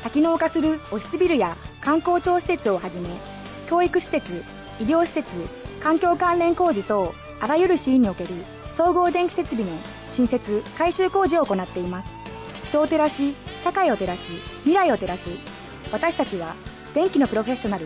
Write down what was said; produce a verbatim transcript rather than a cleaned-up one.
多機能化するオフィスビルや観光庁施設をはじめ、教育施設、医療施設、環境関連工事等あらゆるシーンにおける総合電気設備の新設・改修工事を行っています。人を照らし、社会を照らし、未来を照らす。私たちは電気のプロフェッショナル